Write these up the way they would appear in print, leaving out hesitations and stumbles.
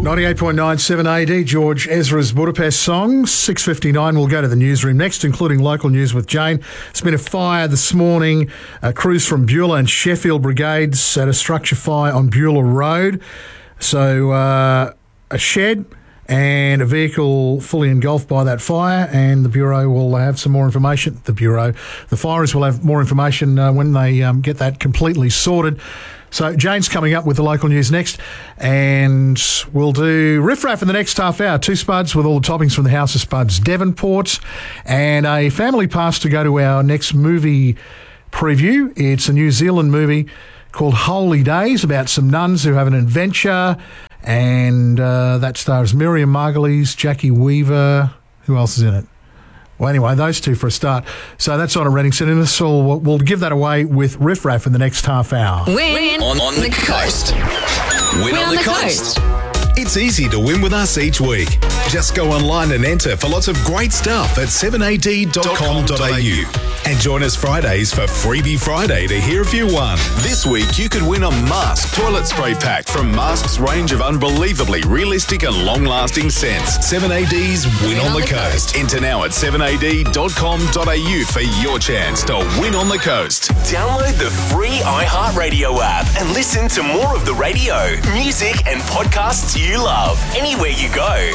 98.97 AD, George Ezra's Budapest song. 6:59, we'll go to the newsroom next, including local news with Jane. There's been a fire this morning. Crews from Beulah and Sheffield Brigades at a structure fire on Beulah Road. So a shed and a vehicle fully engulfed by that fire, and the Bureau will have some more information. The fires will have more information when they get that completely sorted. So Jane's coming up with the local news next, and we'll do Riff Raff in the next half hour. 2 spuds with all the toppings from the House of Spuds Devonport, and a family pass to go to our next movie preview. It's a New Zealand movie called Holy Days about some nuns who have an adventure, and that stars Miriam Margolyes, Jackie Weaver. Who else is in it? Well, anyway, those two for a start. So that's on at Reading Cinema. So we'll give that away with Riff Raff in the next half hour. Win on the coast. Win on the coast. It's easy to win with us each week. Just go online and enter for lots of great stuff at 7ad.com.au. And join us Fridays for Freebie Friday to hear if you won. This week you could win a Mask toilet spray pack from Mask's range of unbelievably realistic and long-lasting scents. 7AD's Win on the Coast. Enter now at 7ad.com.au for your chance to win on the coast. Download the free iHeartRadio app and listen to more of the radio, music and podcasts you love anywhere you go.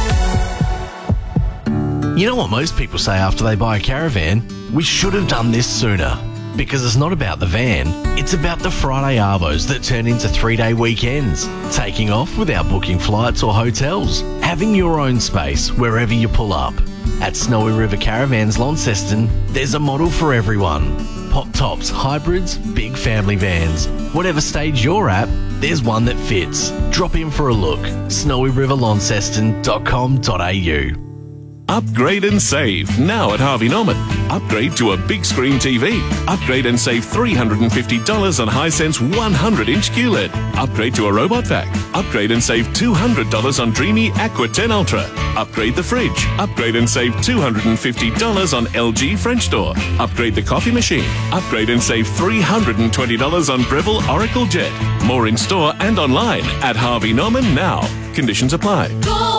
You know what most people say after they buy a caravan? We should have done this sooner. Because it's not about the van, it's about the Friday Arvos that turn into 3-day weekends. Taking off without booking flights or hotels. Having your own space wherever you pull up. At Snowy River Caravans Launceston, there's a model for everyone. Pop tops, hybrids, big family vans. Whatever stage you're at, there's one that fits. Drop in for a look. snowyriverlaunceston.com.au. Upgrade and save now at Harvey Norman. Upgrade to a big screen TV. Upgrade and save $350 on Hisense 100-inch QLED. Upgrade to a robot vac. Upgrade and save $200 on Dreamy Aqua 10 Ultra. Upgrade the fridge. Upgrade and save $250 on LG French door. Upgrade the coffee machine. Upgrade and save $320 on Breville Oracle Jet. More in store and online at Harvey Norman now. Conditions apply. Go!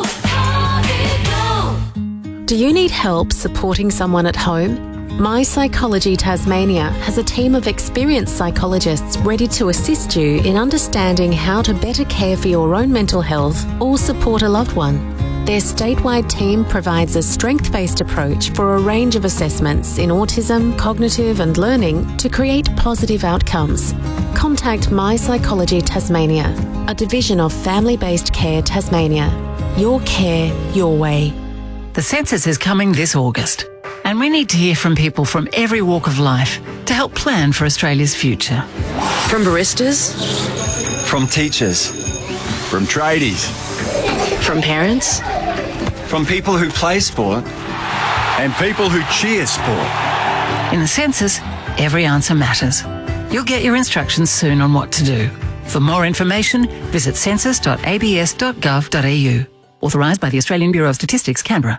Do you need help supporting someone at home? My Psychology Tasmania has a team of experienced psychologists ready to assist you in understanding how to better care for your own mental health or support a loved one. Their statewide team provides a strength-based approach for a range of assessments in autism, cognitive and learning to create positive outcomes. Contact My Psychology Tasmania, a division of Family-Based Care Tasmania. Your care, your way. The census is coming this August, and we need to hear from people from every walk of life to help plan for Australia's future. From baristas, from teachers, from tradies, from parents, from people who play sport, and people who cheer sport. In the census, every answer matters. You'll get your instructions soon on what to do. For more information, visit census.abs.gov.au. Authorised by the Australian Bureau of Statistics, Canberra.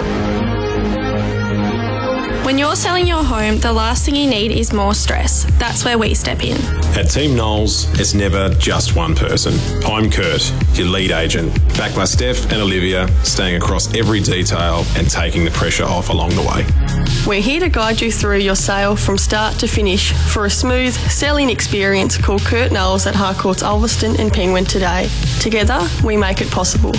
When you're selling your home, the last thing you need is more stress. That's where we step in. At Team Knowles, it's never just one person. I'm Kurt, your lead agent, backed by Steph and Olivia, staying across every detail and taking the pressure off along the way. We're here to guide you through your sale from start to finish for a smooth selling experience. Call Kurt Knowles at Harcourts Ulverston and Penguin today. Together, we make it possible.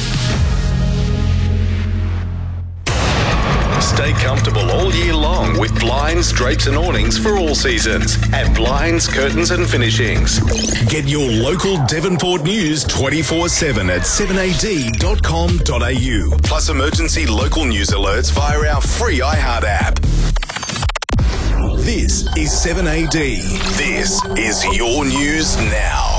Stay comfortable all year long with blinds, drapes and awnings for all seasons at Blinds, Curtains and Finishings. Get your local Devonport news 24/7 at 7ad.com.au. Plus emergency local news alerts via our free iHeart app. This is 7AD. This is your news now.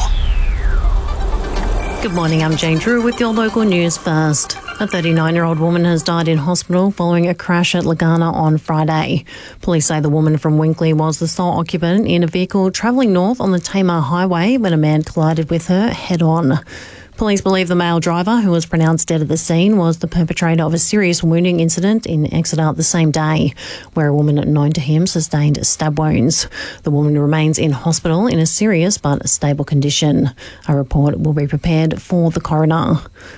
Good morning, I'm Jane Drew with your local news first. A 39-year-old woman has died in hospital following a crash at Lagana on Friday. Police say the woman from Winkley was the sole occupant in a vehicle travelling north on the Tamar Highway when a man collided with her head-on. Police believe the male driver, who was pronounced dead at the scene, was the perpetrator of a serious wounding incident in Exeter the same day, where a woman known to him sustained stab wounds. The woman remains in hospital in a serious but stable condition. A report will be prepared for the coroner.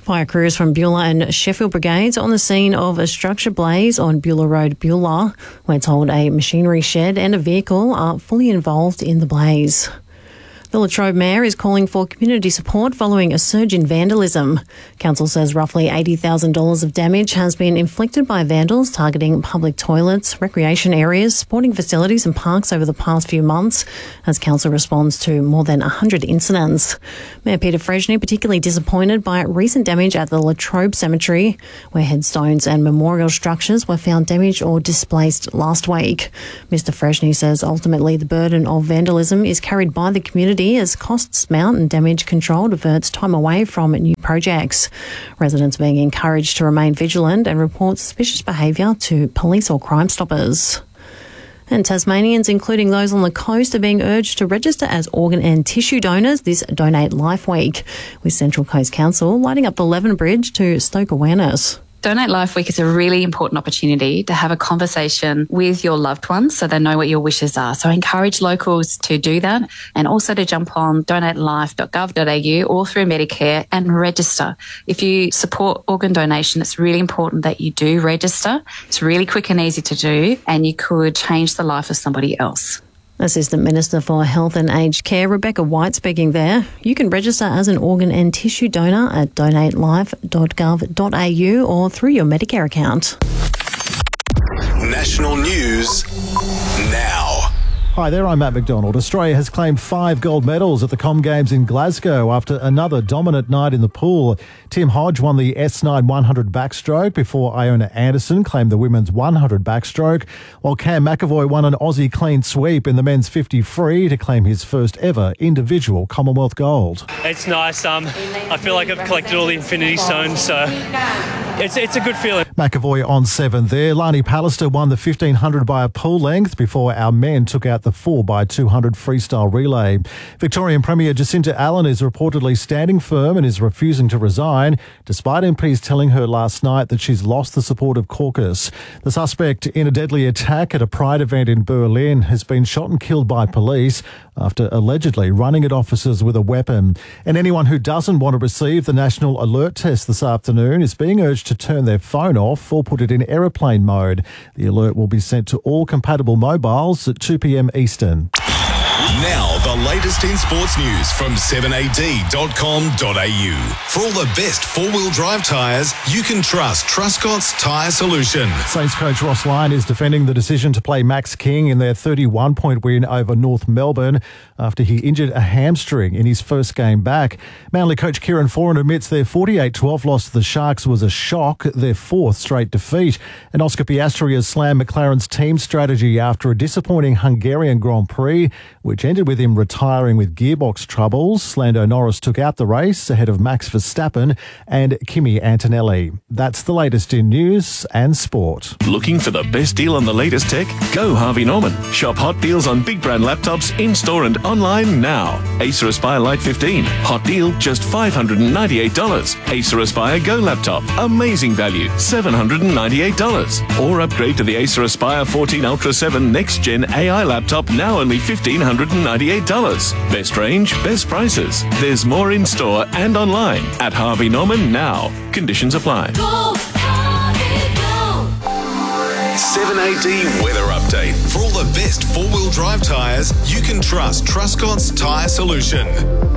Fire crews from Beulah and Sheffield Brigades on the scene of a structure blaze on Beulah Road, Beulah. We're told a machinery shed and a vehicle are fully involved in the blaze. The Latrobe Mayor is calling for community support following a surge in vandalism. Council says roughly $80,000 of damage has been inflicted by vandals targeting public toilets, recreation areas, sporting facilities and parks over the past few months as Council responds to more than 100 incidents. Mayor Peter Freshney particularly disappointed by recent damage at the Latrobe Cemetery, where headstones and memorial structures were found damaged or displaced last week. Mr Freshney says ultimately the burden of vandalism is carried by the community as costs mount and damage control diverts time away from new projects. Residents being encouraged to remain vigilant and report suspicious behaviour to police or Crime Stoppers. And Tasmanians, including those on the coast, are being urged to register as organ and tissue donors this Donate Life Week, with Central Coast Council lighting up the Leven Bridge to stoke awareness. Donate Life Week is a really important opportunity to have a conversation with your loved ones so they know what your wishes are. So I encourage locals to do that and also to jump on donatelife.gov.au or through Medicare and register. If you support organ donation, it's really important that you do register. It's really quick and easy to do, and you could change the life of somebody else. Assistant Minister for Health and Aged Care, Rebecca White, speaking there. You can register as an organ and tissue donor at donatelife.gov.au or through your Medicare account. National news now. Hi there, I'm Matt McDonald. Australia has claimed 5 gold medals at the Com Games in Glasgow after another dominant night in the pool. Tim Hodge won the S9 100 backstroke before Iona Anderson claimed the women's 100 backstroke, while Cam McAvoy won an Aussie clean sweep in the men's 50 free to claim his first ever individual Commonwealth gold. It's nice. I feel like I've collected all the Infinity Stones, so it's a good feeling. McAvoy on 7 there. Lani Pallister won the 1500 by a pool length before our men took out the 4x200 freestyle relay. Victorian Premier Jacinta Allen is reportedly standing firm and is refusing to resign, despite MPs telling her last night that she's lost the support of caucus. The suspect in a deadly attack at a Pride event in Berlin has been shot and killed by police after allegedly running at officers with a weapon. And anyone who doesn't want to receive the National Alert Test this afternoon is being urged to turn their phone off or put it in aeroplane mode. The alert will be sent to all compatible mobiles at 2 p.m. Eastern. Now, the latest in sports news from 7ad.com.au. For all the best four-wheel drive tyres, you can trust Truscott's Tyre Solution. Saints coach Ross Lyon is defending the decision to play Max King in their 31-point win over North Melbourne after he injured a hamstring in his first game back. Manly coach Kieran Foran admits their 48-12 loss to the Sharks was a shock, their 4th straight defeat. And Oscar Piastri has slammed McLaren's team strategy after a disappointing Hungarian Grand Prix, which ended with him retiring with gearbox troubles. Lando Norris took out the race ahead of Max Verstappen and Kimi Antonelli. That's the latest in news and sport. Looking for the best deal on the latest tech? Go Harvey Norman. Shop hot deals on big brand laptops in-store and online now. Acer Aspire Lite 15. Hot deal, just $598. Acer Aspire Go laptop. Amazing value, $798. Or upgrade to the Acer Aspire 14 Ultra 7 Next Gen AI laptop, now only $1,598. Best range, best prices. There's more in store and online at Harvey Norman now. Conditions apply. 7AD weather update. For all the best four-wheel drive tyres, you can trust Truscott's Tyre Solution.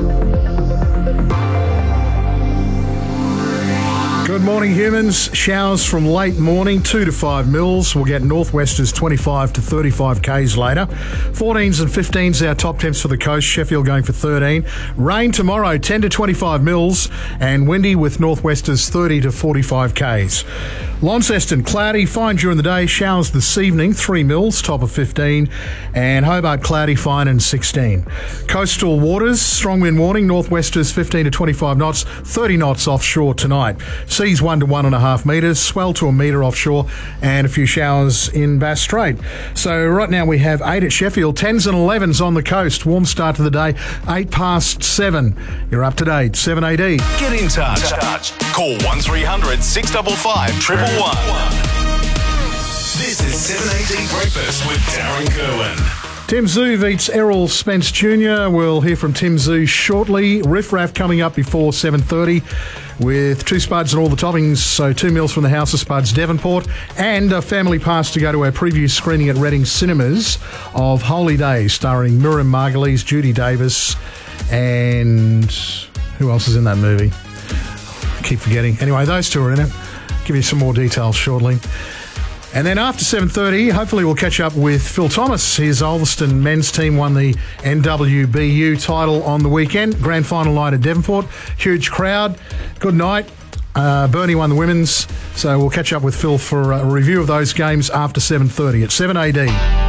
Good morning, humans. Showers from late morning, 2 to 5 mils. We'll get northwesters 25 to 35 k's later. 14s and 15s our top temps for the coast. Sheffield going for 13. Rain tomorrow, 10 to 25 mils, and windy with northwesters 30 to 45 k's. Launceston, cloudy, fine during the day. Showers this evening, 3 mils, top of 15. And Hobart, cloudy, fine and 16. Coastal waters, strong wind warning, northwesters 15 to 25 knots, 30 knots offshore tonight. Seas 1 to 1.5 metres, swell to a metre offshore, and a few showers in Bass Strait. So right now we have 8 at Sheffield, 10s and 11s on the coast. Warm start to the day, 8 past 7. You're up to date, 7AD. Get in touch. Call 1300 655 111. This is 7AD Breakfast with Darren Kerwin. Tim Zoo beats Errol Spence Jr. We'll hear from Tim Zoo shortly. Riff Raff coming up before 7:30 with 2 spuds and all the toppings. So 2 meals from the House of Spuds, Devonport, and a family pass to go to our preview screening at Reading Cinemas of Holy Days, starring Miriam Margolyes, Judy Davis, and who else is in that movie? I keep forgetting. Anyway, those 2 are in it. Give you some more details shortly. And then after 7:30, hopefully we'll catch up with Phil Thomas. His Ulverston men's team won the NWBU title on the weekend. Grand final night at Devonport. Huge crowd. Good night. Bernie won the women's. So we'll catch up with Phil for a review of those games after 7:30 at 7 AD.